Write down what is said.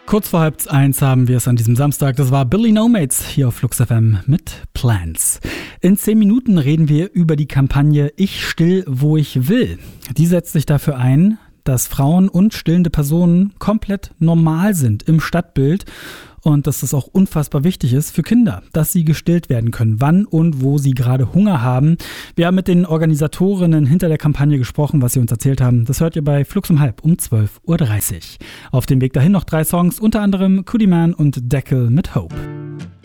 Kurz vor 12:30 haben wir es an diesem Samstag. Das war Billy Nomads hier auf Flux FM mit Plants. In 10 Minuten reden wir über die Kampagne Ich still, wo ich will. Die setzt sich dafür ein, dass Frauen und stillende Personen komplett normal sind im Stadtbild und dass das auch unfassbar wichtig ist für Kinder, dass sie gestillt werden können, wann und wo sie gerade Hunger haben. Wir haben mit den Organisatorinnen hinter der Kampagne gesprochen, was sie uns erzählt haben. Das hört ihr bei Flux um 12:30 Uhr. Auf dem Weg dahin noch 3 Songs, unter anderem Koodyman und Deckel mit Hope.